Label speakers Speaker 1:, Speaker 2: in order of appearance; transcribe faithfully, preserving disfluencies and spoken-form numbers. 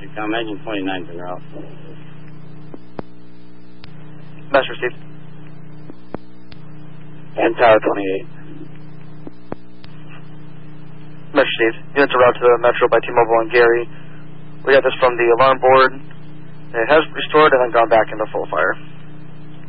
Speaker 1: I'm making twenty-nine to route.
Speaker 2: Mess received.
Speaker 1: And Tower twenty-eight.
Speaker 2: Mess received. Units are route to the Metro by T-Mobile and Gary. We got this from the alarm board. It has restored and then gone back into full fire.